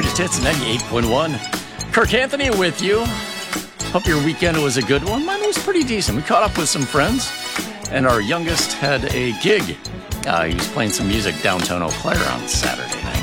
Greatest Hits 98.1. Kirk Anthony with you. Hope your weekend was a good one. Mine was pretty decent. We caught up with some friends, and our youngest had a gig. He was playing some music downtown Eau Claire on Saturday night.